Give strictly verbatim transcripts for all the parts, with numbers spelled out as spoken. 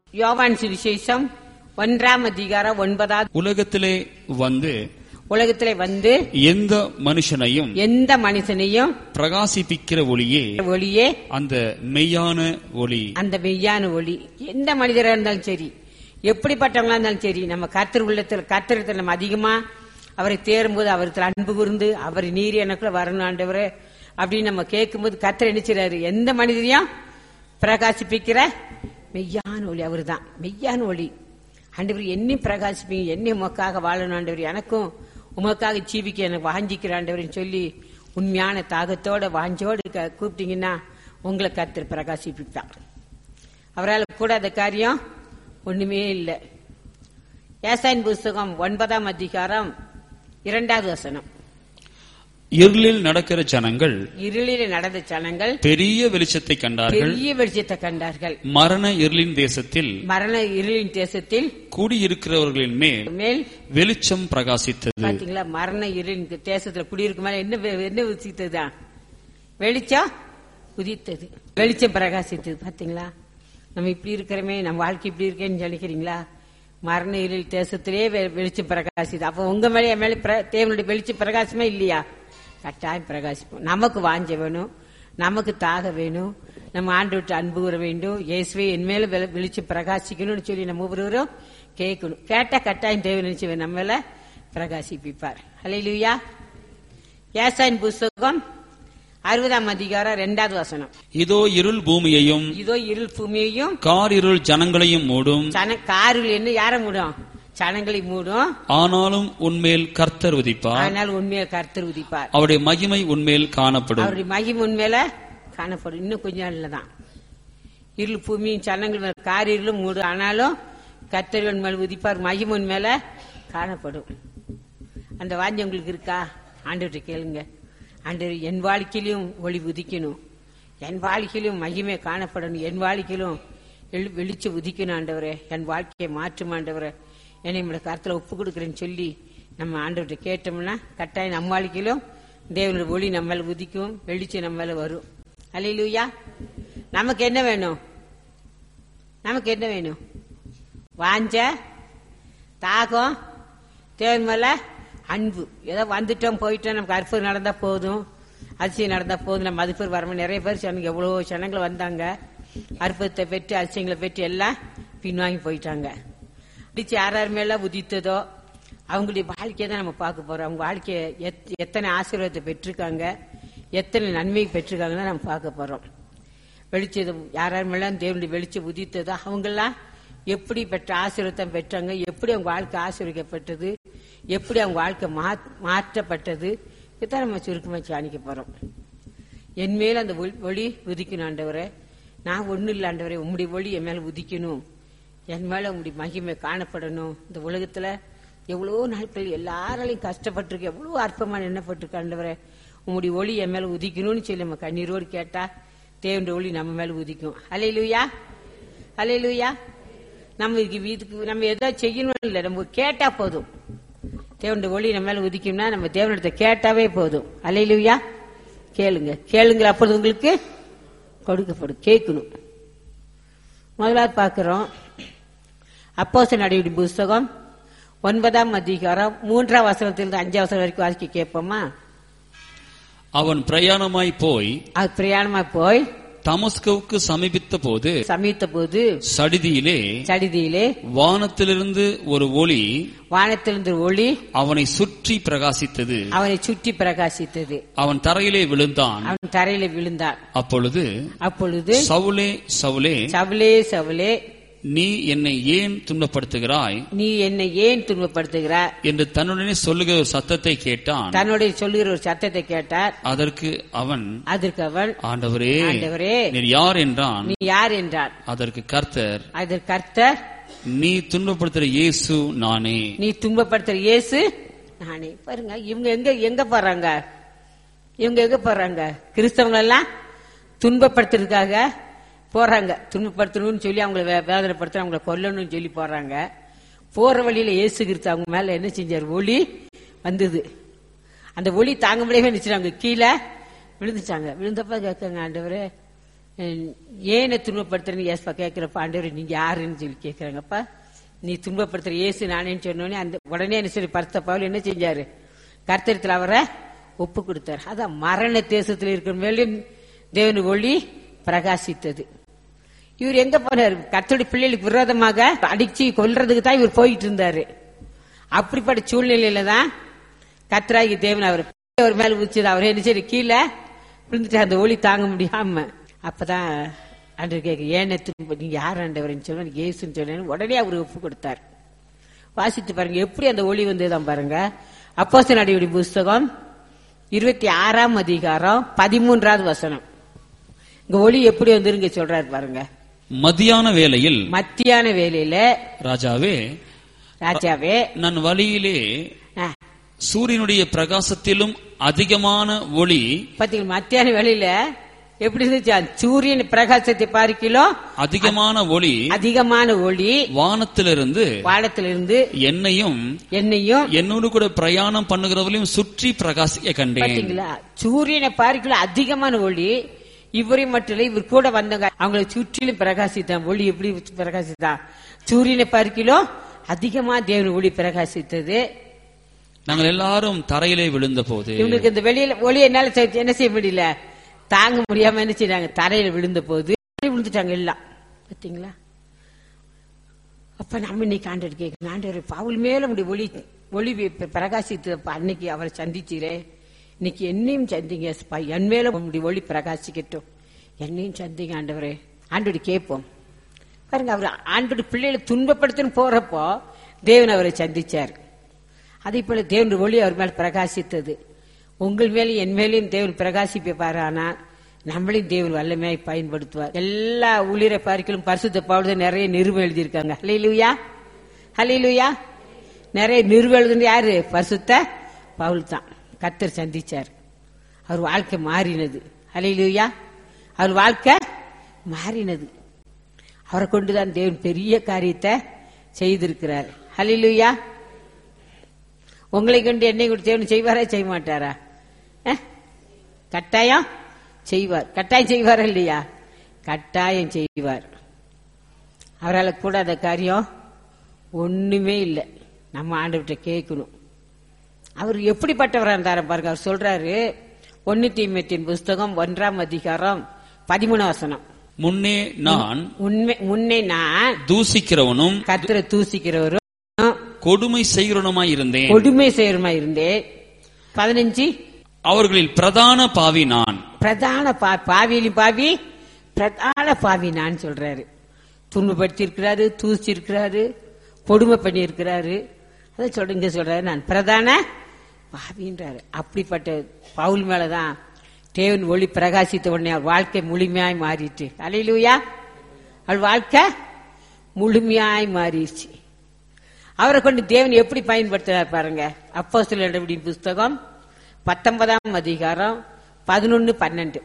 யோவான் சுவிசேஷம் ஒன்றாம் அதிகாரம் ஒன்பதாவது. உலகத்திலே வந்து உலகத்திலே வந்து எந்த மனுஷனையும் எந்த மனுஷனையும் பிரகாசிப்பிக்கிற ஒளியே ஒளியே அந்த மெய்யான ஒளி. அந்த மெய்யான ஒளி எந்த மனிதரா இருந்தாலும் சரி, எப்படிப்பட்டவங்களா இருந்தாலும் சரி, நம்ம கர்த்தர் உள்ளத்தில் கர்த்தரத்தில் நம்ம அதிகமா அவரை தேரும்போது அவருக்கு அன்பு கூர்ந்து அவர் நீர் எனக்குள்ள வரணும் ஆண்டவரே அப்படின்னு நம்ம கேட்கும்போது கர்த்தர் நினைச்சாரு, எந்த மனிதரையும் பிரகாசிப்பிக்கிற மெய்யான ஒளி அவர் தான். மெய்யான ஒளி ஆண்டவர் என்னை பிரகாசிப்பீங்க, என்னை உமக்காக வாழணும் ஆண்டவர், எனக்கும் உமக்காக ஜீவிக்க எனக்கு வாஞ்சிக்கிற ஆண்டவர்னு சொல்லி உண்மையான தாகத்தோட வாஞ்சோடு கூப்பிட்டீங்கன்னா உங்களை கர்த்தர் பிரகாசிப்பிப்பார். அவரால் கூடாத காரியம் ஒண்ணுமே இல்லை. ஏசாயின் புஸ்தகம் ஒன்பதாம் அதிகாரம் இரண்டாவது வசனம். இருளில் நடக்கிற ஜனங்கள் இருளில் நடந்த ஜனங்கள் பெரிய வெளிச்சத்தை கண்டார்கள். பெரிய வெளிச்சத்தை கண்டார்கள். மரண இருளின் தேசத்தில் மரண இருளின் தேசத்தில் கூடியிருக்கிறவர்களின் மேல் மேல் வெளிச்சம் பிரகாசித்தது. பாத்தீங்களா, மரண இருளின் தேசத்துல குடியிருக்கும் மேல என்ன என்ன உதித்ததுதான் வெளிச்சம் உதித்தது, வெளிச்சம் பிரகாசித்தது. பாத்தீங்களா, நம்ம இப்படி இருக்கிறோமே, நம்ம வாழ்க்கை இப்படி இருக்கேன்னு நினைக்கிறீங்களா? மரண இருள் தேசத்திலே வெளிச்சம் பிரகாசிது. அப்ப உங்க மேலே என் மேலே தேவனுடைய வெளிச்சம் பிரகாசமே இல்லையா? கட்டாயம் பிரகாசிப்போம். நமக்கு வாஞ்ச வேணும், நமக்கு தாக வேணும், நம்ம ஆண்டு விட்டு அன்பு கூற வேண்டும். இயேசுவே என் மேல வெளிச்சம் பிரகாசிக்கணும்னு சொல்லி நம்ம ஒவ்வொருவரும் கேட்கணும். கேட்டா கட்டாயம் தேவன் நினைச்சு நம்ம மேல பிரகாசிப்பார். ஹல்லேலூயா. ஏசாயின் புஸ்தகம் அறுபதாம் அதிகாரம் இரண்டாவது வசனம். இதோ இருள் பூமியையும் இதோ இருள் பூமியையும் கார் இருள் ஜனங்களையும் மூடும். காரில் என்ன யார மூடும்? ஜனங்களை மூடும். ஆனாலும் உன்மேல் கர்த்தர் உதிப்பார். ஆனால் உண்மையில் கர்த்தர் உதிப்பார். அவருடைய மகிமை உன்மேல் காணப்படும். அவருடைய மகிமை உண்மையில காணப்படும். இன்னும் கொஞ்ச நாள்ல தான் இருள் பூமியும் ஜனங்கள் காரிலும் மூடும். ஆனாலும் கர்த்தர் உண்மையில் உதிப்பார், மகிமை உண்மையில காணப்படும். அந்த வாஞ்சி உங்களுக்கு இருக்கா? ஆண்டவர்கிட்ட கேளுங்க. ஆண்டவர் என் வாழ்க்கையிலும் ஒளி உதிக்கணும், என் வாழ்க்கையிலும் மகிமை காணப்படணும், என் வாழ்க்கையிலும் வெளிச்சு உதிக்கணும் ஆண்டவரே, என் வாழ்க்கையை மாற்றும் ஆண்டவரே, என்னை நம்மளோட கருத்துல ஒப்பு கொடுக்குறேன்னு சொல்லி நம்ம ஆண்டவர்கிட்ட கேட்டோம்னா கட்டாயம் நம்ம வாழ்க்கையிலும் தேவனோட ஒளி நம்ம மேல உதிக்கும், வெளிச்சம் நம்ம மேல வரும். அல்லேலூயா. நமக்கு என்ன வேணும்? நமக்கு என்ன வேணும்? வாஞ்ச தாகம், தேவன் மேல அன்பு. ஏதோ வந்துட்டோம் போயிட்டோம், நமக்கு அற்புதம் நடந்தா போதும், அதிசயம் நடந்தா போதும், நம்ம அது பேர் வரணும். நிறைய பேர் சொன்னாங்க, எவ்வளவு ஜனங்கள் வந்தாங்க, அற்புதத்தை பெற்று அதிசயங்களை பெற்று எல்லாம் பின்வாங்கி போயிட்டாங்க. அடிச்சு யார் மேல உதித்ததோ அவங்களுடைய வாழ்க்கையை தான் நம்ம பார்க்க போறோம். அவங்க வாழ்க்கையை எத்தனை ஆசீர்வாதத்தை பெற்றிருக்காங்க, எத்தனை நன்மை பெற்றிருக்காங்கன்னு நம்ம பார்க்க போறோம். வெளிச்சம் யார் மேல தேவனுடைய வெளிச்சம் உதித்ததோ அவங்கெல்லாம் எப்படி பெற்ற ஆசீர்வாதத்தை பெற்றாங்க, எப்படி அவங்க வாழ்க்கை ஆசீர்வதிக்கப்பட்டது, எப்படி அவங்க வாழ்க்கை மாற்றப்பட்டது, இதான் நம்ம சுருக்கமா தியானிக்க போறோம். என் மேல அந்த ஒளி உதிக்கணும் ஆண்டவரே, நான் ஒண்ணு இல்லை ஆண்டவரே, உங்களுடைய ஒளி என் மேல உதிக்கணும், என் மேல உங்களுடைய மகிமை காணப்படணும். இந்த உலகத்துல எவ்வளவோ நாட்கள் எல்லாராலையும் கஷ்டப்பட்டிருக்கு, எவ்வளவோ அற்பமா எண்ணப்பட்டிருக்கு ஆண்டவரே, உங்களுடைய ஒளி என் மேல உதிக்கணும்னு சொல்லி நம்ம கண்ணீரோடு கேட்டா தேவனுடைய ஒளி நம்ம மேல உதிக்கும். அல்லேலூயா, அல்லேலூயா. நம்ம வீட்டுக்கு நம்ம எதாவது செய்யணும் இல்லை, நம்ம கேட்டா போதும், தேவனுடைய ஒளி நம்ம மேல உதிக்கும்னா நம்ம தேவனிடத்தை கேட்டாவே போதும். அல்லேலூயா. கேளுங்க, கேளுங்க, அப்போது உங்களுக்கு கொடுக்கப்படும். கேட்கணும். முதலாவது பார்க்கிறோம் அப்போஸ்தலர் நடவடிக்கைகளின் புஸ்தகம் ஒன்பதாம் அதிகாரம் மூன்றாம் வசனத்திலிருந்து அஞ்சாம் வசனம் வரைக்கும் வாசிக்க கேட்போமா? அவன் பிரயாணமாய் போய் அது பிரயாணமாய் போய் தமஸ்குவுக்கு சமீபித்த போது சமீபித்த போது சடிதியிலே சடிதியிலே வானத்திலிருந்து ஒரு ஒளி வானத்திலிருந்து ஒளி அவனை சுற்றி பிரகாசித்தது. அவனை சுற்றி பிரகாசித்தது. அவன் தரையிலே விழுந்தான். அவன் தரையிலே விழுந்தான். அப்பொழுது அப்பொழுது சவுலே சவுலே சவுலே சவுலே நீ என்னை ஏன் துன்பப்படுத்துகிறாய், நீ என்னை ஏன் துன்பப்படுத்துகிறாய் என்று தன்னுடனே சொல்லுகிற ஒரு சத்தத்தை கேட்டான். தன்னுடைய சொல்லுகிற ஒரு சத்தத்தை கேட்டார். அதற்கு அவன் அதற்கு அவன் ஆண்டவரே ஆண்டவரே நீர் யார் என்றான். நீ யார் என்றார். அதற்கு கர்த்தர் அதற்கு கர்த்தர் நீ துன்பப்படுத்துற இயேசு நானே. நீ துன்பப்படுத்துற இயேசு நானே. பாருங்க, இவங்க எங்க எங்க போறாங்க, இவங்க எங்க போறாங்க? கிறிஸ்தவங்க எல்லாம் துன்பப்படுத்துறதுக்காக போறாங்க, துன்பப்படுத்தணும்னு சொல்லி அவங்களை வேதனைப்படுத்த அவங்களை கொல்லணும்னு சொல்லி போறாங்க. போற வழியில இயேசு கிறிஸ்து அவங்க மேல என்ன செஞ்சார்? ஒளி வந்தது. அந்த ஒளி தாங்க முடியாம நினைச்சாங்க, கீழே விழுந்துட்டாங்க. விழுந்தப்ப கேட்காங்க, ஆண்டவரே ஏனை துன்பப்படுத்துறேன்னு ஏசப்பா கேட்கிறப்ப, ஆண்டவரே நீங்க யாருன்னு சொல்லி கேட்கிறாங்கப்பா. நீ துன்பப்படுத்துற இயேசு நானேன்னு சொன்னோடனே அந்த உடனே என்ன சொல்லி பரிசுத்த பவுல் என்ன செஞ்சாரு? கர்த்தரிடத்தில் அவரை ஒப்பு கொடுத்தாரு. அதான் மரண தேசத்தில் இருக்கிற மேலும் தேவன் ஒளி பிரகாசித்தது. இவர் எங்க போனாரு? கர்த்தருடைய பிள்ளைகளுக்கு விரோதமாக அடிச்சு கொல்றதுக்கு தான் இவர் போயிட்டு இருந்தாரு. அப்படிப்பட்ட சூழ்நிலையில தான் கர்த்தராகி தேவன் அவர் அவர் மேல உச்சது. அவர் என்ன செய்ய கீழே விழுந்துட்டு அந்த ஒளி தாங்க முடியாம, அப்பதான் ஆண்டவர் கேட்க, ஏன் நீங்க யார் ஆண்டவர்ன்னு சொல்ல, இயேசுன்னு சொன்ன உடனே அவர் ஒப்பு கொடுத்தார். வாசித்து பாருங்க எப்படி அந்த ஒளி வந்ததுதான் பாருங்க. அப்போஸ்தலர் நடவடிக்கைகளின் புஸ்தகம் இருபத்தி ஆறாம் அதிகாரம் பதிமூன்றாவது வசனம். இங்க ஒளி எப்படி வந்துருங்க சொல்றாரு பாருங்க. மத்தியான வேளையில் மத்தியான வேளையில ராஜாவே ராஜாவே நான் வழியிலே சூரியனுடைய பிரகாசத்திலும் அதிகமான ஒளி. பாத்தீங்களா, மத்தியான வேளையில எப்படி இருந்துச்சு? சூரியன் பிரகாசத்தை பார்க்கிலும் அதிகமான ஒளி அதிகமான ஒளி வானத்திலிருந்து வானத்திலிருந்து என்னையும் என்னையும் என்னோடு கூட பிரயாணம் பண்ணுகிறவர்களையும் சுற்றி பிரகாசிக்க கண்டேன். பாத்தீங்களா, சூரியனை பார்க்கல அதிகமான ஒளி. இவரை மட்டும் இவர் கூட வந்தவங்க அவங்களை சுற்றிலும் பிரகாசித்தான். ஒளி எப்படி பிரகாசித்தான்? சூரியனை பார்க்கிலும் அதிகமா தேவன் ஒளி பிரகாசித்தது. நாங்கள் எல்லாரும் தரையிலே விழுந்த போது இவங்களுக்கு இந்த வெளியில ஒளி என்னால என்ன செய்ய முடியல, தாங்க முடியாம என்ன செய்றாங்க, தரையில விழுந்த போது விழுந்துட்டாங்க எல்லாம். பாத்தீங்களா, அப்ப நம்ம இன்னைக்கு ஆண்டவர் கேட்கணும், ஆண்டவர் பவுல் மேல முடிய ஒளி ஒளி பிரகாசித்து அன்னைக்கு அவரை சந்திச்சீரே, இன்னைக்கு என்னையும் சந்திங்க, என் மேல முடிய ஒளி பிரகாசிக்கட்டும், என்னையும் சந்திங்க ஆண்டவரே. ஆண்டோடு கேட்போம் பாருங்க. அவர் ஆண்டோட பிள்ளைகளை துன்பப்படுத்துன்னு போறப்போ தேவன் அவரை சந்திச்சார். அதே போல தேவன் ஒளி அவர் மேல் பிரகாசித்தது. உங்கள் மேலும் என் மேலையும் தேவன் பிரகாசிப்பாரு. ஆனா நம்மளையும் தேவன் வல்லமையாய் பயன்படுத்துவார். எல்லா ஊழியரை பார்க்கலும் பரிசுத்த பவுல் நிறைய நிறுவ எழுதியிருக்காங்க. ஹல்லேலூயா, ஹல்லேலூயா. நிறைய நிறுவ எழுதுன்னு யாரு? பரிசுத்த பவுல் தான். கர்த்தர் சந்திச்சார், அவர் வாழ்க்கை மாறினது. ஹல்லேலூயா, அவர் வாழ்க்கை மாறினது. அவரை கொண்டுதான் தேவன் பெரிய காரியத்தை செய்திருக்கிறார். ஹல்லேலூயா. உங்களை கொண்டு என்னை கொண்டு தேவன் செய்வாரா செய்ய மாட்டாரா? கட்டாயம் செய்வார். கட்டாயம் செய்வாரா இல்லையா? கட்டாயம் செய்வார். அவரால் கூடாத காரியம் ஒண்ணுமே இல்லை. நம்ம ஆண்டவர்கிட்ட கேட்கணும். அவர் எப்படிப்பட்டவரா இருந்தார பாருங்க. அவர் சொல்றாரு, ஒன்னு தீமோத்தேயுவின் புஸ்தகம் ஒன்றாம் அதிகாரம் பதிமூணாம் வசனம். முன்னே நான் உண்மை முன்னே நான் தூசிக்கிறவனும் கர்த்தரை தூசிக்கிறவரும் கொடுமை செய்கிறவனுமாய் இருந்தேன் கொடுமை செய்கிறவனுமாய் இருந்தேன். பதினஞ்சு, அவர்களில் பிரதான பாவி நான். பிரதான பாவியிலும் பாவி, பிரதான பாவி நான் சொல்றாரு. துன்பப்படுத்தி இருக்கிறாரு, தூசி இருக்கிறாரு, கொடுமை பண்ணி இருக்கிறாரு. அதை சொல்லுங்க சொல்றாரு, நான் பிரதான பாவின்றாரு. அப்படிப்பட்ட பவுல் மேலதான் தேவன் ஒளி பிரகாசித்த உடனே அவர் வாழ்க்கை முழுமையாய் மாறிட்டு. அல்லேலூயா, அவள் வாழ்க்கை முழுமையாய் மாறிடுச்சு. அவரை கொண்டு தேவன் எப்படி பயன்படுத்துறார் பாருங்க. அப்போஸ்தலர் நடவடிக்கைகளின் புஸ்தகம் பத்தொன்பதாம் அதிகாரம் பதினொன்னு பன்னெண்டு.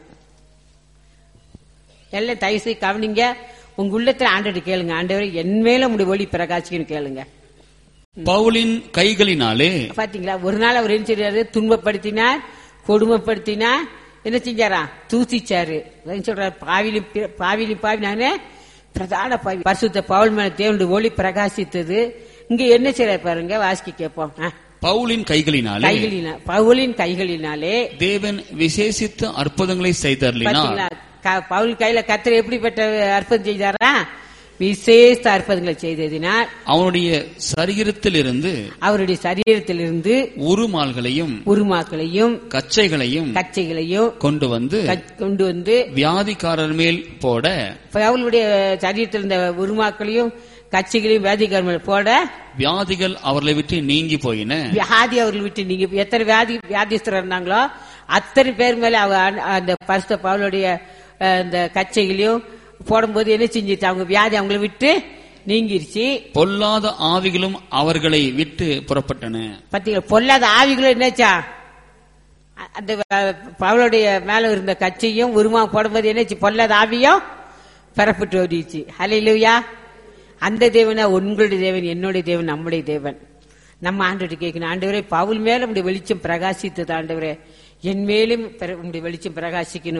எல்லாம் தயவு செய்து கவனிங்க. உங்க உள்ளத்துல ஆண்டவர் கேளுங்க, ஆண்டவரே என் மேல உடைய ஒளி பிரகாசிக்கணும் கேளுங்க. பவுலின் கைகளினாலே. பாத்தீங்களா, ஒரு நாள் அவர் என்ன செய்றாரு? துன்பப்படுத்தினார், கொடுமைப்படுத்தினார், என்ன செஞ்சாரா? தூசிச்சாரு. சொல்றாரு, பாவிலும் பாவிலும் பாவி நானே பிரதான பாவி. பரிசுத்த பவுல் மேல தேவனுடைய ஒளி பிரகாசித்தது. இங்க என்ன செய்யற பாருங்க, வாசிக்க கேட்போம். பவுலின் கைகளினாலே கைகளினால் பவுலின் கைகளினாலே தேவன் விசேஷித்த அற்புதங்களை செய்தார். பவுல் கையில கர்த்தர் எப்படிப்பட்ட அற்புதம் செய்தாரா? விசேஷ அற்புதங்களை செய்ததினால் அவனுடைய சரீரத்திலிருந்து அவருடைய சரீரத்திலிருந்து உருமால்களையும் உருமாக்களையும் கச்சைகளையும் கச்சைகளையும் கொண்டு வந்து கொண்டு வந்து வியாதிக்காரர் மேல் போட. அவளுடைய சரீரத்தில் இருந்த உருமாக்களையும் கட்சிகளையும் வியாதிக்காரர் மேல் போட வியாதிகள் அவர்களை விட்டு நீங்கி போயின. வியாதி அவர்களை விட்டு நீங்கி, எத்தனை வியாதி வியாதிஸ்தர் இருந்தாங்களோ அத்தனை பேர் மேல அந்த பரிசுத்த பவுலுடைய அந்த கச்சைகளையும் போடும்போது என்ன செஞ்சிச்சு? அவங்க வியாதி அவங்களை விட்டு நீங்கிருச்சு. பொல்லாத ஆவிகளும் அவர்களை விட்டு புறப்பட்டன. பாத்தீங்களா, பொல்லாத ஆவிகளும் என்னச்சா? அந்த பவுலுடைய மேல இருந்த கச்சையும் உருமா போடும்போது என்னச்சு? பொல்லாத ஆவியும் பெறப்பட்டு ஓடிச்சு. ஹல்லேலூயா. அந்த தேவனா உங்களுடைய தேவன், என்னுடைய தேவன், நம்முடைய தேவன். நம்ம ஆண்டவரை கேட்கணும், ஆண்டவரே பவுல் மேல உங்களுடைய வெளிச்சம் பிரகாசித்தது, ஆண்டவரே என் மேலும் உங்களுடைய வெளிச்சம் பிரகாசிக்கணும்,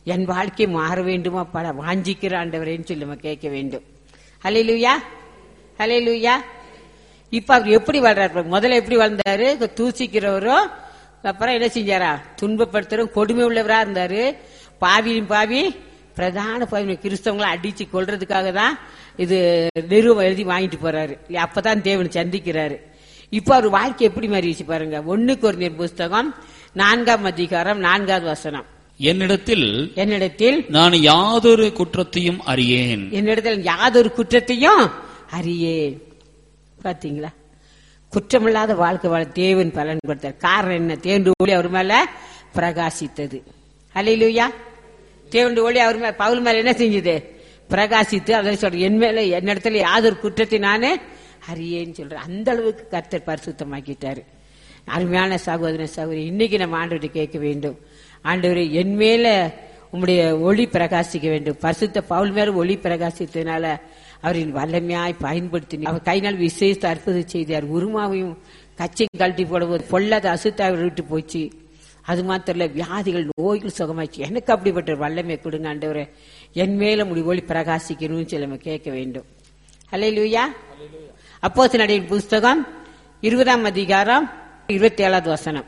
என் வாழ்க்கை மாற வேண்டுமா பல வாஞ்சிக்கிற ஆண்டவரேன்னு சொல்லி நம்ம கேட்க வேண்டும். ஹல்லேலூயா, ஹல்லேலூயா. இப்ப அவர் எப்படி வாழ்றாரு? முதல்ல எப்படி வாழ்ந்தாரு? தூசிக்கிறவரும், அப்புறம் என்ன செஞ்சாரா? துன்பப்படுத்துறோம், கொடுமை உள்ளவரா இருந்தாரு. பாவியும் பாவி, பிரதான பாவி கிறிஸ்தவங்களை அடிச்சு கொள்றதுக்காக தான் இது நிறுவனம் எழுதி வாங்கிட்டு போறாரு. அப்பதான் தேவன் சந்திக்கிறாரு. இப்ப அவர் வாழ்க்கை எப்படி மாறிடுச்சு பாருங்க. ஒன்னு கொரிந்தியர் புஸ்தகம் நான்காம் அதிகாரம் நான்காவது வசனம். என்னிடத்தில் என்னிடத்தில் நான் யாதொரு குற்றத்தையும் அறியேன். என்னிடத்தில் யாதொரு குற்றத்தையும் அறியேன். பாத்தீங்களா? குற்றமில்லாத வாழ்க்கை வாழ தேவன் பலன் கொடுத்தார். காரணம் என்ன? தேவனுடைய ஒளி அவர் மேல பிரகாசித்தது. ஹல்லேலூயா. தேவனுடைய ஒளி அவர் மேல, பவுல் மேல என்ன செஞ்சது? பிரகாசித்து. அதை சொல்ற, என் மேல என்னிடத்துல யாதொரு குற்றத்தை நானே அறியேன்னு சொல்றேன். அந்த அளவுக்கு கர்த்தர் பரிசுத்தமாக்கிட்டாரு. அருமையான சகோதர சகோதரி, இன்னைக்கு நம்ம ஆண்டவரை கேட்க வேண்டும். ஆண்டவரே, என் மேல உம்முடைய ஒளி பிரகாசிக்க வேண்டும். பரிசுத்த பவுல் மேல ஒளி பிரகாசித்ததுனால அவரின் வல்லமையாய் பயன்படுத்தி அவர் கைனால் விசேஷ அற்புதம் செய்தார். உருமாவையும் கச்சையும் கழட்டி போடும்போது பொல்லாத அசுத்தாவை விட்டு போச்சு. அது மாத்திர வியாதிகள் நோய்கள் சுகமாச்சு. எனக்கு அப்படிப்பட்ட வல்லமை கொடுங்க ஆண்டவரே, என் மேல உம்முடைய ஒளி பிரகாசிக்கணும்னு சொல்லி நம்ம கேட்க வேண்டும். ஹல்லேலூயா. அப்போஸ்தலர் புஸ்தகம் இருபதாம் அதிகாரம் இருபத்தி ஏழாவது வசனம்.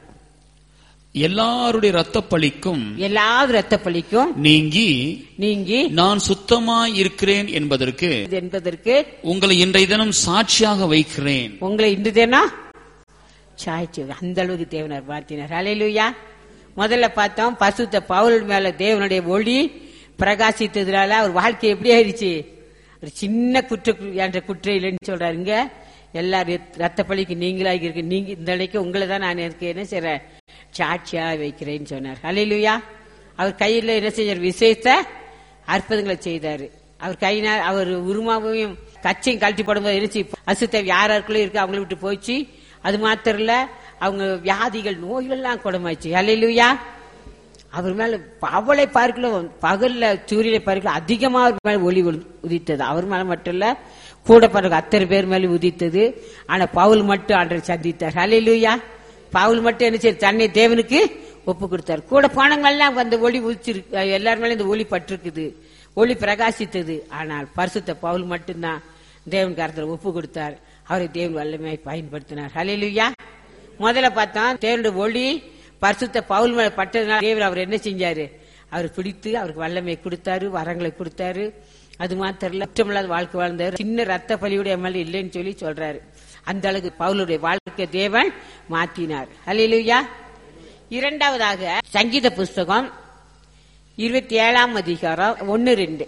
எல்லாருடைய ரத்த பழிக்கும் எல்லாவது ரத்த பழிக்கும் நீங்கி நீங்கி நான் சுத்தமாய் இருக்கிறேன் என்பதற்கு என்பதற்கு உங்களை இன்றைய தினம் சாட்சியாக வைக்கிறேன். உங்களை இன்று தினம் சாட்சி. அந்த அளவுக்கு தேவனர் வாழ்த்தினார். ஹல்லேலூயா. முதல்ல பார்த்தோம், பரிசுத்த பவுல் மேல தேவனுடைய ஒளி பிரகாசித்ததுனால அவர் வாழ்க்கை எப்படி ஆயிடுச்சு? ஒரு சின்ன குற்ற என்ற குற்றம் இல்லைன்னு சொல்றாரு. இங்க எல்லா ரத்த பழிக்கு நீங்களாக இருக்கு. நீங்க இந்த நிலைக்கு உங்களை தான் நான் எனக்கு என்ன செய்யறேன்? சாட்சியா வைக்கிறேன்னு சொன்னார். ஹல்லேலூயா. அவர் கையில என்ன செஞ்சார்? விசேஷ அற்புதங்களை செய்தாரு. அவர் கையினால் அவர் உருமாவையும் கச்சையும் கழட்டி போடும்போது இருந்துச்சு, அசுத்தம் யாருக்குள்ள இருக்கு அவங்கள விட்டு போச்சு. அது மாத்திரம் இல்ல, அவங்க வியாதிகள் நோய்கள் எல்லாம் குணமாச்சு. ஹல்லேலூயா. அவர் மேல அவளை பார்க்கலாம், பகல்ல சூரியனை பார்க்கலாம் அதிகமா அவர் மேல ஒளி உதித்தது. அவர் மேல மட்டும் இல்ல, கூட பாருங்க அத்தனை பேர் மேல உதித்தது. ஆனா பவுல் மட்டும் ஆண்டவர் சந்தித்தார். ஹல்லேலூயா. பவுல் மட்டும் என்ன செய்ய? தன்னை தேவனுக்கு ஒப்பு கொடுத்தார். கூட போனவங்கெல்லாம் அந்த ஒளி உதிச்சிருக்கு, எல்லாரும் மேல இந்த ஒளி பட்டிருக்குது, ஒளி பிரகாசித்தது. ஆனால் பரிசுத்த பவுல் மட்டும்தான் தேவன் கருத்துல ஒப்பு கொடுத்தார். அவரை தேவன் வல்லமையை பயன்படுத்தினார். ஹல்லேலூயா. முதல்ல பார்த்தோம், தேவனுடைய ஒளி பரிசுத்த பவுல் மேல பட்டதுனால தேவன் அவர் என்ன செஞ்சாரு? அவர் பிடித்து அவருக்கு வல்லமை கொடுத்தாரு, வரங்களை கொடுத்தாரு. அது மாத்திரம் இல்ல, குற்றமில்லாத வாழ்க்கை வாழ்ந்தாரு. சின்ன ரத்த பலியுடைய மேல இல்லைன்னு சொல்லி சொல்றாரு. அந்த அளவுக்கு பவுலுடைய வாழ்க்கை தேவன் மாற்றினார். ஹல்லேலூயா. இரண்டாவதாக சங்கீத புஸ்தகம் இருபத்தி ஏழாம் அதிகாரம் ஒன்னு ரெண்டு.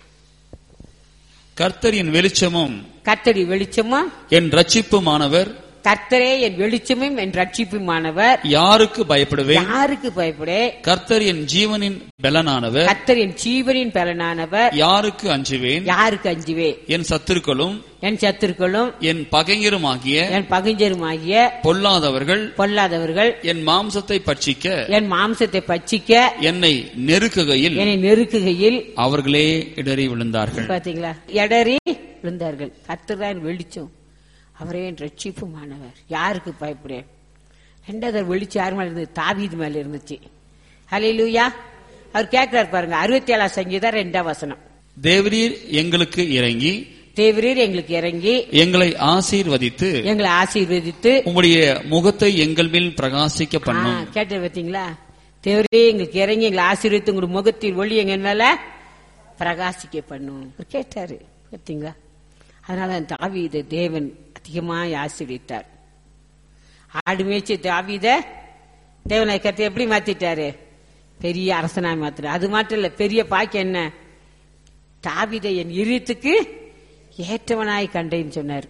கர்த்தர் என் வெளிச்சமும் கர்த்தரி வெளிச்சமும் என் ரட்சிப்புமானவர். கர்த்தரே என் வெளிச்சமும் என் ரட்சிப்புமானவர். யாருக்கு பயப்படுவேன்? யாருக்கு பயப்படே? கர்த்தர் என் ஜீவனின் பலனானவர். கர்த்தர் என் ஜீவனின் பலனானவர். யாருக்கு அஞ்சுவேன்? யாருக்கு அஞ்சுவே? என் சத்துருக்களும் என் சத்துருக்களும் என் பகைஞருமாகிய என் பகைஞருமாகிய பொல்லாதவர்கள் பொல்லாதவர்கள் என் மாம்சத்தை பட்சிக்க என் மாம்சத்தை பட்சிக்க என்னை நெருக்குகையில் என்னை நெருக்குகையில் அவர்களே இடறி விழுந்தார்கள். பாத்தீங்களா? இடறி விழுந்தார்கள். கர்த்தர் தான் வெளிச்சம், அவரே என் ரட்சிப்புமானவர். யாருக்கு பயப்படேன்? ரெண்டாவது வெளிச்சம் யார் மேல இருந்தது? தாவீது மேல இருந்துச்சு. ஹல்லேலூயா. அவர் கேட்கிறார் பாருங்க, அறுபத்தி ஏழாம் சங்கீதம் ரெண்டாம் வசனம். தேவரீர் எங்களுக்கு இறங்கி தேவரீர் எங்களுக்கு இறங்கி எங்களை ஆசீர்வதித்து எங்களை ஆசீர்வதித்து உம்முடைய முகத்தை எங்கள் மேல் பிரகாசிக்க பண்ணும். கேட்ட பாத்தீங்களா? தேவரே எங்களுக்கு இறங்கி எங்களை ஆசீர்வதித்து உங்களுடைய முகத்தில் ஒளி எங்க மேல பிரகாசிக்க பண்ணும் கேட்டாரு. பாத்தீங்களா? அதனால தாவீதை தேவன் அதிகமாய் ஆசீர்வதித்தார். ஆடு மேய்ச்சி தாவீத தேவனை கருத்து எப்படி மாத்திட்டாரு? பெரிய அரசனாய் மாத்திர. அது மட்டும் இல்ல, பெரிய பாக்கியம் என்ன? தாவீதை என் இருத்துக்கு ஏற்றவனாய் கண்டேன்னு சொன்னார்.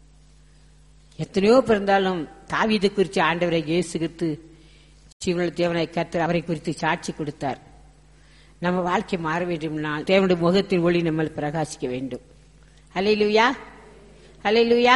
எத்தனையோ பிறந்தாலும் தாவீது குறித்து ஆண்டவரை இயேசு கிறிஸ்து ஜீவனுள்ள தேவனாய் கர்த்தர் அவரை குறித்து சாட்சி கொடுத்தார். நம்ம வாழ்க்கை மாற வேண்டும்னா தேவனுடைய முகத்தின் ஒளி நம்ம பிரகாசிக்க வேண்டும். ஹல்லேலூயா, ஹல்லேலூயா.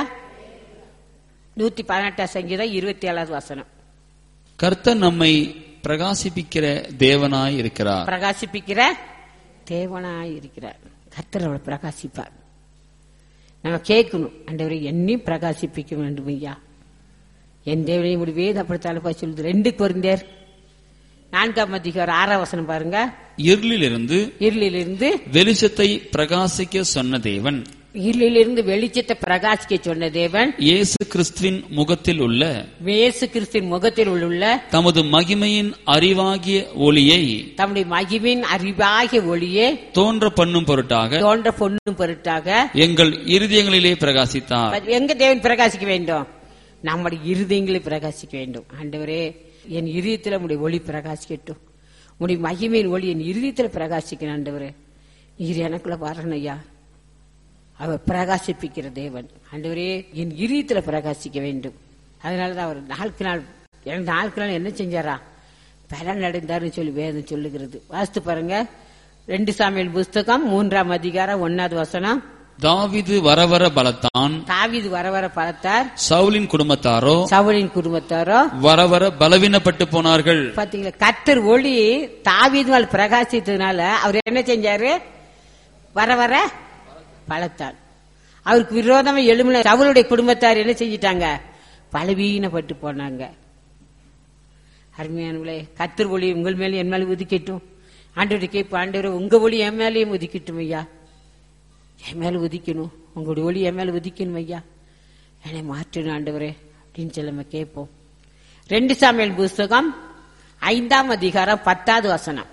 நூத்தி பதினெட்டாம் சங்கீதம் இருபத்தி ஏழாவது வசனம். கர்த்தர் நம்மை பிரகாசிப்பிக்கிற தேவனாய் இருக்கிறார். பிரகாசிப்பிக்கிற தேவனாய் இருக்கிறார். கர்த்தர் அவளை பிரகாசிப்பார். நம்ம கேட்கணும், ஆண்டவரை என்னையும் பிரகாசிப்பிக்க வேண்டும் ஐயா, என் தேவனையும் வேத அப்படித்தாலும் சொல்லுது. ரெண்டு கொரிந்தியர் நான்காம் அதிகாரம் ஆறாம் வசனம் பாருங்க. இருளிலிருந்து இருளிலிருந்து வெளிச்சத்தை பிரகாசிக்க சொன்ன தேவன் இருளிலிருந்து வெளிச்சத்தை பிரகாசிக்க சொன்ன தேவன் இயேசு கிறிஸ்துவின் முகத்தில் உள்ள இயேசு கிறிஸ்துவின் முகத்தில் உள்ள தமது மகிமையின் அறிவாகிய ஒளியை தம்முடைய மகிமையின் அறிவாகிய ஒளியை தோன்ற பண்ணும் பொருட்டாக தோன்ற பொண்ணும் பொருட்டாக எங்கள் இருதயங்களிலே பிரகாசித்தார். எங்க தேவன் பிரகாசிக்க வேண்டும்? நம்முடைய இருதயங்களை பிரகாசிக்க வேண்டும். ஆண்டவரே, என் இருதயத்தில் உடைய ஒளி பிரகாசிக்கட்டும். உடைய மகிமையின் ஒளி என் இருதயத்தில் பிரகாசிக்கணும். ஆண்டவரே, நீர் எனக்குள்ள வரணும் ஐயா. அவர் பிரகாசிப்பிக்கிற தேவன். ஆண்டவரே, என் இருதயத்துல பிரகாசிக்க வேண்டும். அதனாலதான் அவர் நாளுக்கு நாள் நாளுக்கு நாள் என்ன செஞ்சாரா? பலன் அடைந்தாருன்னு சொல்லி வேதம் சொல்லுகிறது. வாசித்து பாருங்க. ரெண்டு சாமுவேல் புஸ்தகம் மூன்றாம் அதிகாரம் ஒன்னாவது வசனம். தாவீது வரவர பலத்தான். தாவீது வரவர பலத்தார். சவுலின் குடும்பத்தாரோ சவுலின் குடும்பத்தாரோ வரவர பலவீனப்பட்டு போனார்கள். பாத்தீங்களா? கர்த்தர் ஒளி தாவீது மேல் பிரகாசித்ததுனால அவர் என்ன செஞ்சாரு? வர வர பலத்தார். அவருக்கு விரோதமா எழும்பின சவுலுடைய குடும்பத்தார் என்ன செஞ்சிட்டாங்க? பலவீனப்பட்டு போனாங்க. அருமையானவர்களே, கர்த்தர் ஒளி உங்கள் மேலே என் மேலே உதிக்கட்டும். ஆண்டவரை கேட்ப, ஆண்டவரை உங்க ஒளி என் மேலேயும் உதிக்கட்டும் ஐயா. என் மேல உதிக்கணும், உங்களுடைய ஒளி என் மேல உதிக்கணும் ஐயா. என்னை மாற்றணும் ஆண்டவரே அப்படின்னு சொல்லி நம்ம கேட்போம். ரெண்டு சாமுவேல் புஸ்தகம் ஐந்தாம் அதிகாரம் பத்தாவது வசனம்.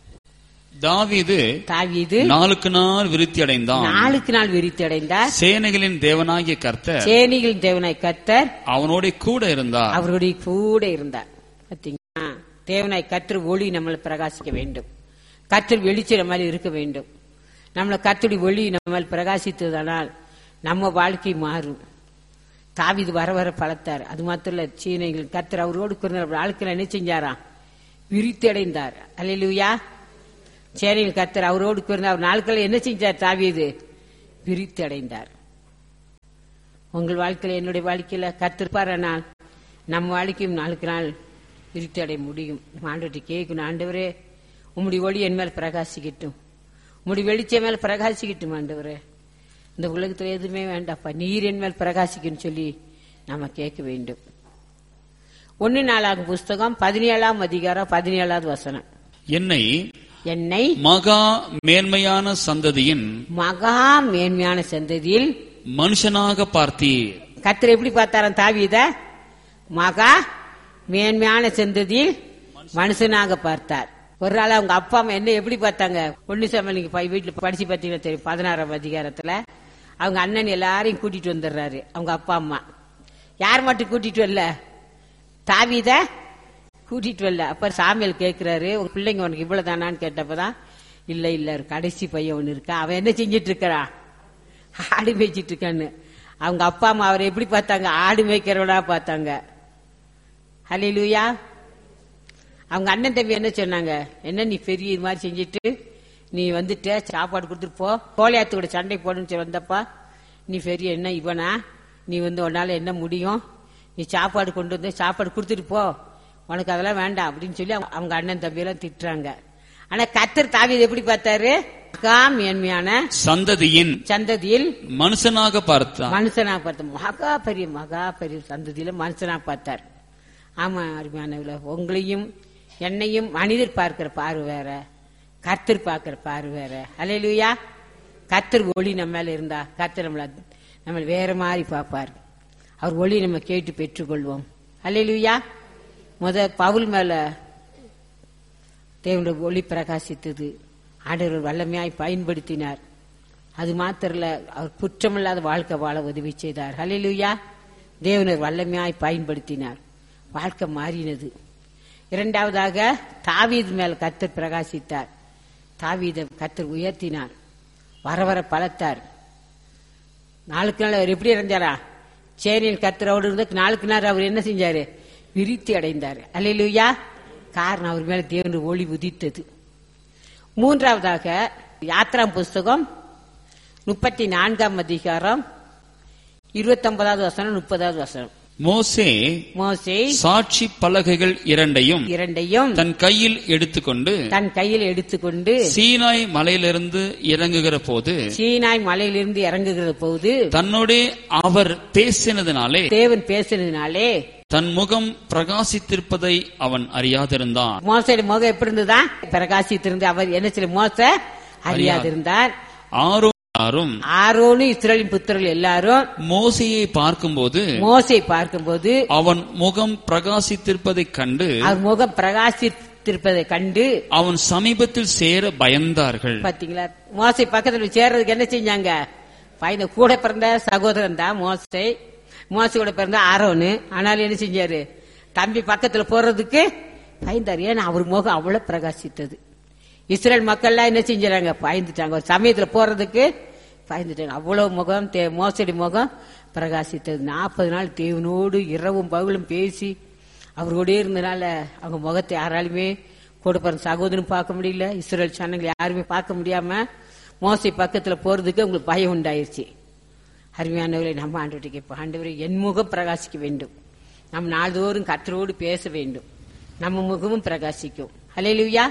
தாவீது தாவீது நாளுக்கு நாள் விருத்தி அடைந்தான். நாளுக்கு நாள் விருத்தி அடைந்தார். சேனைகளின் தேவனாகிய கர்த்தர் சேனைகளின் தேவனாய் கர்த்தர் அவனோட கூட இருந்தார். அவருடைய கூட இருந்தார். பாத்தீங்களா? தேவனாய் கர்த்தர் ஒளி நம்மளை பிரகாசிக்க வேண்டும். கர்த்தர் வெளிச்சம் நம்ம மாதிரி இருக்க வேண்டும். நம்மளை கர்த்தருடைய ஒளி நம்ம பிரகாசித்ததனால் நம்ம வாழ்க்கை மாறும். தாவீது வர வர பலத்தார். அது மாத்திரம் இல்ல, சீனைகள் கர்த்தர் அவரோடு ஆட்கள் என்ன செஞ்சாராம்? விருத்தி அடைந்தார். அல்லேலூயா. சேனையில் கர்த்தர் அவரோடு பிறந்த அவர் நாட்கள் என்ன செஞ்சார்? தாவீது விருத்தி அடைந்தார். உங்கள் வாழ்க்கையில என்னுடைய வாழ்க்கையில கர்த்தர் நம்ம வாழ்க்கையும் நாளுக்கு நாள் விருத்தி அடைய முடியும். ஆண்டவர்கிட்ட கேட்கணும், ஆண்டவரே உம்முடைய ஒளி என் மேல் பிரகாசிக்கட்டும், உம்முடைய வெளிச்சம் மேல் பிரகாசிக்கட்டும். ஆண்டவரே, இந்த உலகத்துல எதுவுமே வேண்டாப்பா, நீர் என் மேல் பிரகாசிக்கணும் சொல்லி நாம கேட்க வேண்டும். ஒன்னு நாளாகும் புஸ்தகம் பதினேழாம் அதிகாரம் பதினேழாவது வசனம். என்னை என்னை மகா மேன்மையான சந்ததியின் மகா மேன்மையான சந்ததியில் மனுஷனாக பார்த்தீர். கர்த்தர் எப்படி பார்த்தாராம் தாவீத? மகா மேன்மையான சந்ததியில் மனுஷனாக பார்த்தார். ஒரு நாள் அவங்க அப்பா அம்மா என்ன எப்படி பார்த்தாங்க? ஒன்னு சாமுவேல் நீங்க வீட்டுல படிச்சு பார்த்தீங்கன்னா தெரியும். பதினாறாம் அதிகாரத்துல அவங்க அண்ணன் எல்லாரையும் கூட்டிட்டு வந்துடுறாரு. அவங்க அப்பா அம்மா யார் மட்டும் கூட்டிட்டு வரல? தாவீத கூட்டிட்டு வரல. அப்ப சாமுவேல் கேட்கிறாரு, உங்க பிள்ளைங்க உனக்கு இவ்வளவு தானான்னு கேட்டப்பதான், இல்ல இல்ல கடைசி பையன் ஒண்ணு இருக்கா, அவன் என்ன செஞ்சிட்டு இருக்கிறான்? ஆடு மேய்ச்சிட்டு இருக்கான்னு. அவங்க அப்பா அம்மா அவரை எப்படி பார்த்தாங்க? ஆடு மேய்க்கிறவனா பார்த்தாங்க. ஹல்லேலூயா. அவங்க அண்ணன் தம்பி என்ன சொன்னாங்க? என்ன நீ பெரிய இது மாதிரி செஞ்சிட்டு நீ வந்துட்ட, சாப்பாடு கொடுத்துட்டு போ, கோலியாத்து கூட சண்டை போடுன்னு வந்தப்பா, நீ பெரிய என்ன இவனா, நீ வந்து உன்னால என்ன முடியும், நீ சாப்பாடு கொண்டு வந்து சாப்பாடு கொடுத்துட்டு போ, உனக்கு அதெல்லாம் வேண்டாம் அப்படின்னு சொல்லி அவங்க அண்ணன் தம்பி எல்லாம் திட்டுறாங்க. ஆனா கர்த்தர் தாவீது எப்படி பார்த்தாரு? மகா மேன்மையான சந்ததியின் சந்ததியில் மனுஷனாக பார்த்தார். மனுஷனாக பார்த்தார். மகா பெரிய மகா பெரிய சந்ததியில மனுஷனாக பார்த்தார். ஆமா அருமையானவர்களே, உங்களையும் என்னையும் மனிதர் பார்க்கிற பார்வை வேற, கர்த்தர் பார்க்கிற பார்வை வேற. அல்லேலூயா. கர்த்தர் ஒளி நம்ம மேல இருந்தா கர்த்தர் நம்மள நம்ம வேற மாதிரி பார்ப்பார். அவர் ஒளி நம்ம கேட்டு பெற்றுக்கொள்வோம். அல்லேலூயா. முத பவுல் மேல தேவனுடைய ஒளி பிரகாசித்தது. ஆண்டவர் வல்லமையாய் பயன்படுத்தினார். அது மாத்திரல, அவர் குற்றமில்லாத வாழ்க்கை வாழ உதவி செய்தார். ஹல்லேலூயா. தேவனர் வல்லமையாய் பயன்படுத்தினார். வாழ்க்கை மாறினது. இரண்டாவதாக தாவீது மேல் கர்த்தர் பிரகாசித்தார். தாவீதை கர்த்தர் உயர்த்தினார். வர வர பலத்தார். நாளுக்கு நாள் அவர் எப்படி இருந்தாரா? சேனையில் கர்த்தரோடு இருந்த நாளுக்கு நாள் அவர் என்ன செஞ்சாரு? விருத்தி அடைந்தார். அல்லேலூயா. காரணம் அவர் மேல தேவனுடைய ஒளி உதித்தது. மூன்றாவதாக யாத்ராம் புஸ்தகம் முப்பத்தி நான்காம் அதிகாரம் இருபத்தி ஒன்பதாவது வசனம் முப்பதாவது வசனம். மோசே மோசே சாட்சி பலகைகள் இரண்டையும் இரண்டையும் தன் கையில் எடுத்துக்கொண்டு தன் கையில் எடுத்துக்கொண்டு சீனாய் மலையிலிருந்து இறங்குகிற போது சீனாய் மலையிலிருந்து இறங்குகிற போது தன்னோட அவர் பேசினதினாலே தேவன் பேசினதினாலே தன் முகம் பிரகாசித்திருப்பதை அவன் அறியாதிருந்தான். மோசையுடைய முகம் எப்படி இருந்ததா? பிரகாசித்திருந்து அவர் என்ன செய்ய மோச அறியாதிருந்தார். ஆரோன் ஆரோனு இஸ்ரவேலின் புத்திரர்கள் எல்லாரும் மோசையை பார்க்கும்போது மோசை பார்க்கும்போது அவன் முகம் பிரகாசித்திருப்பதை கண்டு அவர் முகம் பிரகாசித்திருப்பதை கண்டு அவன் சமீபத்தில் சேர பயந்தார்கள். பாத்தீங்களா? மோசை பக்கத்துல சேர்றதுக்கு என்ன செஞ்சாங்க? பையன் கூட பிறந்த சகோதரன் தான் மோசை. மோசை கூட பிறந்த ஆரோனு. ஆனாலும் என்ன செஞ்சாரு? தம்பி பக்கத்துல போறதுக்கு பயந்தாரு. ஏன்னா அவர் முகம் அவ்வளவு பிரகாசித்தது. இஸ்ரேல் மக்கள் எல்லாம் என்ன செஞ்சாங்க? பயந்துட்டாங்க. ஒரு சமயத்துல போறதுக்கு பயந்துட்டாங்க. அவ்வளவு முகம் மோசடி முகம் பிரகாசித்தது. நாற்பது நாள் தேவனோடு இரவும் பகலும் பேசி அவரோடே இருந்தனால அவங்க முகத்தை யாராலுமே கூட பிறந்த சகோதரன் பார்க்க முடியல. இஸ்ரேல் சனங்களை யாருமே பார்க்க முடியாம மோசை பக்கத்துல போறதுக்கு உங்களுக்கு பயம் உண்டாயிருச்சு. அருமையானவர்களை நம்ம ஆண்டவர்கிட்ட கேட்போம். ஆண்டவரே, என் முகம் பிரகாசிக்க வேண்டும். நம் நாள்தோறும் கர்த்தரோடு பேச வேண்டும். நம்ம முகமும் பிரகாசிக்கும். ஹல்லேலூயா.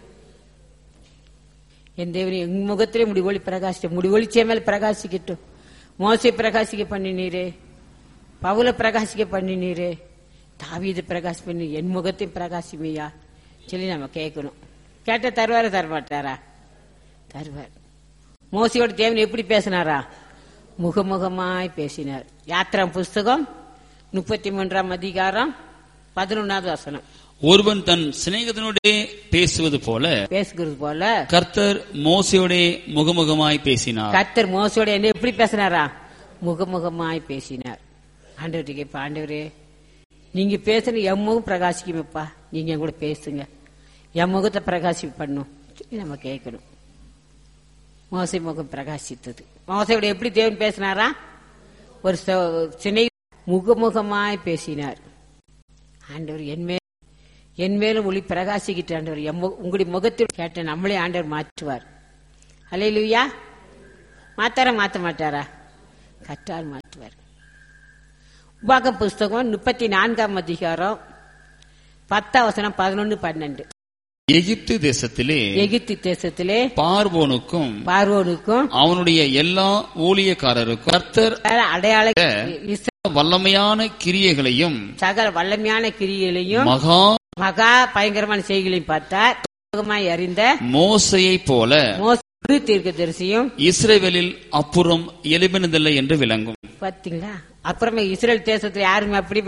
என் தேவனே, என் முகத்திலே முடிவொளி பிரகாசிக்க முடிவொளிச்சே மேல பிரகாசிக்கட்டும். மோசை பிரகாசிக்க பண்ணினீரே, பவுல பிரகாசிக்க பண்ணினீரே, தாவீது பிரகாசி பண்ணி என் முகத்தையும் பிரகாசிமையா சொல்லி நம்ம கேட்கணும். கேட்ட தருவார தரமாட்டாரா? தருவார். மோசையோட தேவன் எப்படி பேசினாரா? முகமுகமாய் பேசினார். யாத்ரா புஸ்தகம் முப்பத்தி மூன்றாம் அதிகாரம் பதினொன்னாவது வசனம். ஒருவன் தன் சிநேகிதனோடே பேசுவது போல பேசுகிறது போல கர்த்தர் மோசையோடே முகமுகமாய் பேசினார். கர்த்தர் மோசையோட என்ன எப்படி பேசினாரா? முகமுகமாய் பேசினார். ஆண்டவர்கிட்ட கேட்ப, ஆண்டவரே, நீங்க பேசுன என் முகம் பிரகாசிக்குமப்பா, நீங்க என் கூட பேசுங்க, என் முகத்தை பிரகாசி பண்ணும் நம்ம கேட்கணும். மோசை முகம் பிரகாசித்தது. மோசையோட எப்படி தேவன் பேசினாரா? ஒரு சினை முகமுகமாய் பேசினார். ஆண்டவர் என்மே என் மேலும் ஒளி பிரகாசிக்கிட்டு ஆண்டவர் உங்களுடைய முகத்தில் கேட்ட நம்மளே ஆண்டவர் மாற்றுவார். ஹல்லேலூயா. மாத்தாரா? மாத்த மாட்டாரா? கட்டால் மாற்றுவார். உபாகம் புஸ்தகம் முப்பத்தி நான்காம் அதிகாரம் பத்தாம் வசனம் பதினொன்னு பன்னெண்டு. எகிப்து தேசத்திலே எகிப்து தேசத்திலே பார்வோனுக்கும் பார்வோனுக்கும் அவனுடைய எல்லா ஊழியக்காரருக்கும் கர்த்தர் அடையாள வல்லமையான கிரியைகளையும் சகல வல்லமையான கிரியைகளையும் மகா மகா பயங்கரமான செய்திகளையும் பார்த்தார். அறிந்த மோசையை போல மோசே தீர்க்கதரிசியும் இஸ்ரவேலில் அப்புறம் எழுப்பினதில்லை என்று விளங்கும். பாத்தீங்களா? அப்புறமே இஸ்ரேல் தேசத்துல யாருமே அப்படி